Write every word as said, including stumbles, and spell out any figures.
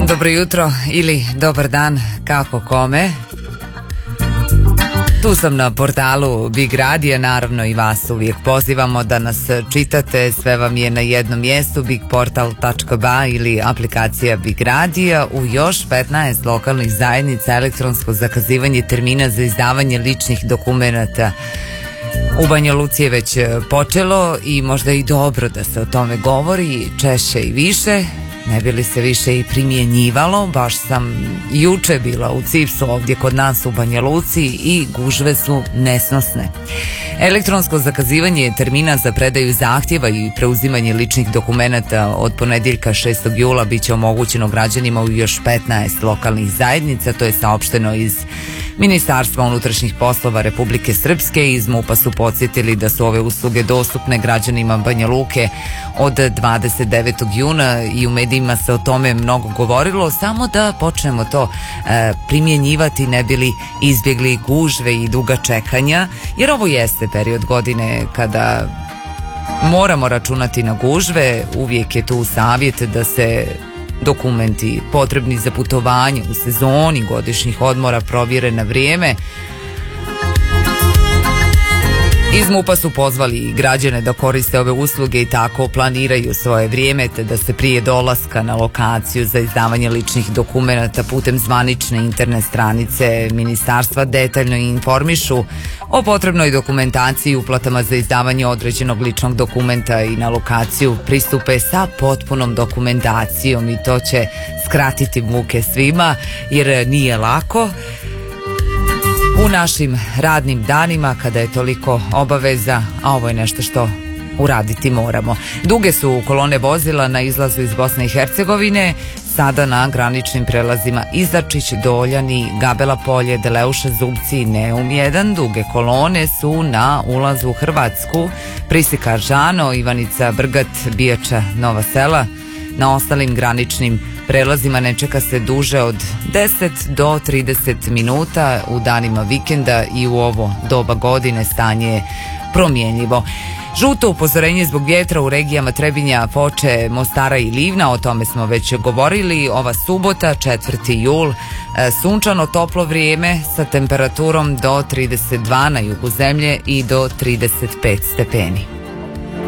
Dobro jutro ili dobar dan, kako kome. Tu sam na portalu Big Radija, naravno i vas uvijek pozivamo da nas čitate, sve vam je na jednom mjestu, bigportal tačka ba ili aplikacija Big Radija. U još petnaest lokalnih zajednica elektronsko zakazivanje termina za izdavanje ličnih dokumenata u Banja Luci je već počelo i možda i dobro da se o tome govori češće i više, ne bi li se više i primjenjivalo. Baš sam juče bila u Cipsu ovdje kod nas u Banja Luci i gužve su nesnosne. Elektronsko zakazivanje termina za predaju zahtjeva i preuzimanje ličnih dokumenata od ponedjeljka šestog jula bit će omogućeno građanima u još petnaest lokalnih zajednica, to je saopšteno iz Ministarstva unutrašnjih poslova Republike Srpske. Iz MUP-a su podsjetili da su ove usluge dostupne građanima Banja Luke od dvadeset devetog juna i u medijima se o tome mnogo govorilo, samo da počnemo to e, primjenjivati ne bili izbjegli gužve i duga čekanja, jer ovo jeste period godine kada moramo računati na gužve. Uvijek je tu savjet da se dokumenti potrebni za putovanje u sezoni godišnjih odmora provjere na vrijeme. Iz MUP-a su pozvali građane da koriste ove usluge i tako planiraju svoje vrijeme, te da se prije dolaska na lokaciju za izdavanje ličnih dokumenata putem zvanične internet stranice ministarstva detaljno informišu o potrebnoj dokumentaciji i uplatama za izdavanje određenog ličnog dokumenta i na lokaciju pristupe sa potpunom dokumentacijom, i to će skratiti muke svima jer nije lako u našim radnim danima kada je toliko obaveza, a ovo je nešto što uraditi moramo. Duge su kolone vozila na izlazu iz Bosne i Hercegovine, sada na graničnim prelazima Izačić, Doljani, Gabela Polje, Deleuša, Zubci i Neum jedan. Duge kolone su na ulazu u Hrvatsku, Prisika, Žano, Ivanica, Brgat, Bijača, Nova Sela. Na ostalim graničnim prelazima ne čeka se duže od deset do trideset minuta u danima vikenda i u ovo doba godine stanje je promjenjivo. Žuto upozorenje zbog vjetra u regijama Trebinja, Foče, Mostara i Livna, o tome smo već govorili. Ova subota, četvrti jul, sunčano toplo vrijeme sa temperaturom do trideset dva na jugu zemlje i do trideset pet stepeni.